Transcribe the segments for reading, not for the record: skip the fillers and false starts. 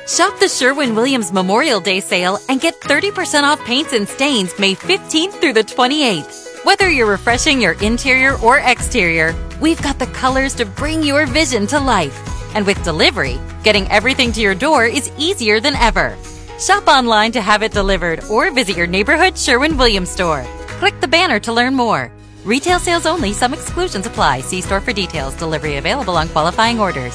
Shop the Sherwin-Williams Memorial Day sale and get 30% off paints and stains May 15th through the 28th. Whether you're refreshing your interior or exterior, we've got the colors to bring your vision to life. And with delivery, getting everything to your door is easier than ever. Shop online to have it delivered or visit your neighborhood Sherwin-Williams store. Click the banner to learn more. Retail sales only. Some exclusions apply. See store for details. Delivery available on qualifying orders.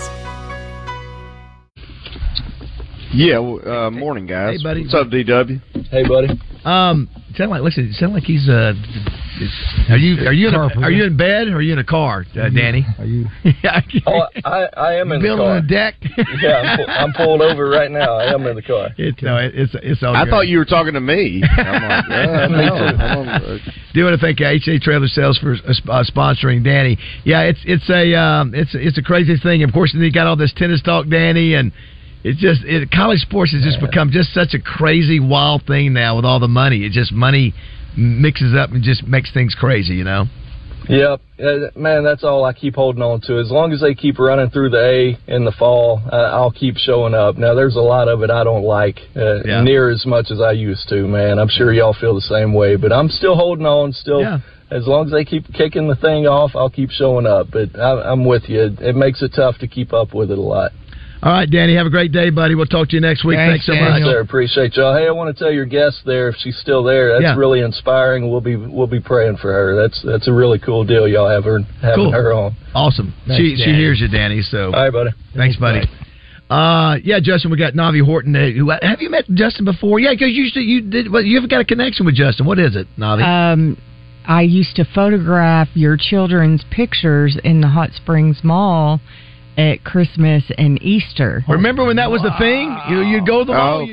Yeah, morning, guys. Hey, buddy. What's up, DW? Hey, buddy. Sound like he's Are you in bed or are you in a car, Danny? Are you? I am in the car. On the deck? Yeah, I'm pulled over right now. I am in the car. It's all I good. thought you were talking to me. I'm like, me too. Do want to thank HA Trailer Sales for sponsoring Danny. Yeah, it's a crazy thing. Of course, you got all this tennis talk, Danny, and college sports has just become just such a crazy, wild thing now with all the money. Money mixes up and just makes things crazy, you know? Yep. Man, that's all I keep holding on to. As long as they keep running through the A in the fall, I'll keep showing up. Now, there's a lot of it I don't like near as much as I used to, man. I'm sure y'all feel the same way, but I'm still holding on, As long as they keep kicking the thing off, I'll keep showing up. But I'm with you. It makes it tough to keep up with it a lot. All right, Danny, have a great day, buddy. We'll talk to you next week. Thanks so much. Sir, appreciate y'all. Hey, I want to tell your guest there, if she's still there, that's really inspiring. We'll be praying for her. That's a really cool deal y'all having her on. Awesome. Thanks, she hears you, Danny. So all right, buddy. Thanks, buddy. Justin, we got Navi Horton. Have you met Justin before? Yeah, because you've got a connection with Justin. What is it, Navi? I used to photograph your children's pictures in the Hot Springs Mall at Christmas and Easter. Remember when that was the thing? You'd go to the mall.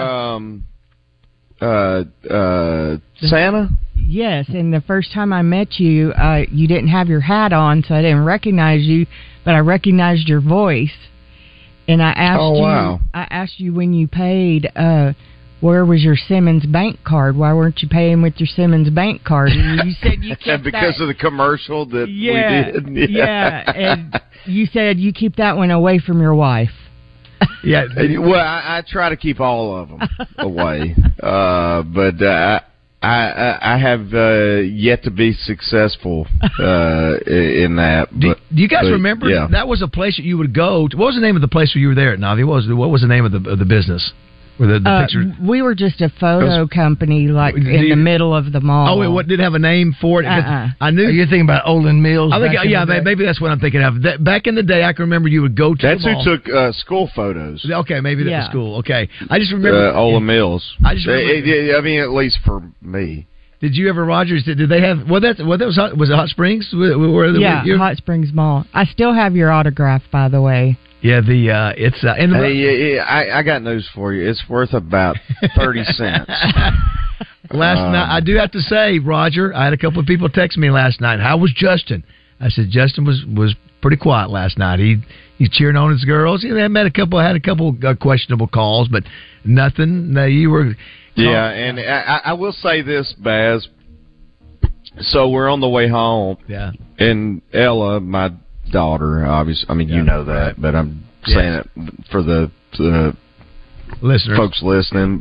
Santa? Yes, and the first time I met you, you didn't have your hat on, so I didn't recognize you, but I recognized your voice. And I asked you when you paid, where was your Simmons bank card? Why weren't you paying with your Simmons bank card? And you said you kept because of the commercial that we did. Yeah, and you said you keep that one away from your wife. Yeah, well, I try to keep all of them away, but I have yet to be successful in that. Do you guys remember? Yeah. That was a place that you would go to. What was the name of the place where you were there at Navi? What was the name of the business? The picture? We were just a photo company, in the middle of the mall. Oh, it didn't have a name for it. I knew. Are you thinking about Olin Mills? I think, maybe that's what I'm thinking of. Back in the day, I can remember you would go to. That's the mall. who took school photos. Okay, maybe that was school. Okay, I just remember Olin Mills. I just remember. I mean, at least for me. Did you ever, Rogers? Did they have? Was it Hot Springs? Hot Springs Mall. I still have your autograph, by the way. Yeah, it's I got news for you. It's worth about 30 cents. Last night, I do have to say, Roger, I had a couple of people text me last night. How was Justin? I said Justin was pretty quiet last night. He's cheering on his girls. He had a couple questionable calls, but nothing. No, you were. Yeah, and I will say this, Baz. So we're on the way home. Yeah, and Ella, my daughter, obviously. I mean, you know that, but I'm saying it for the listeners, folks listening.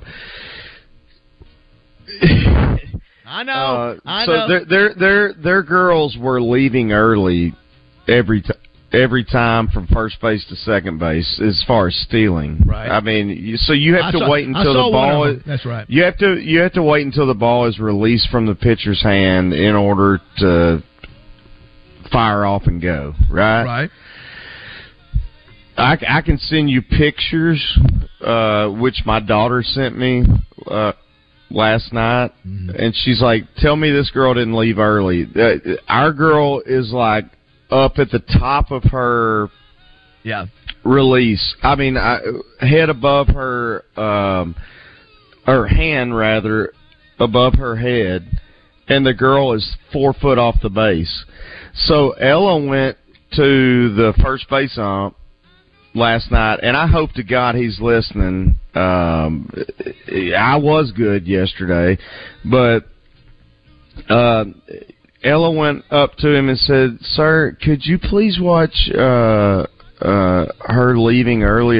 I know. So their girls were leaving early every time from first base to second base as far as stealing. Right. I mean, so you have to wait until the ball. That's right. You have to wait until the ball is released from the pitcher's hand in order to fire off and go, right? Right. I can send you pictures, which my daughter sent me last night, and she's like, "Tell me this girl didn't leave early." Our girl is like up at the top of her release. I mean, head above her, or hand rather, above her head, and the girl is 4 foot off the base. So Ella went to the first base ump last night, and I hope to God he's listening. I was good yesterday, but Ella went up to him and said, "Sir, could you please watch her leaving early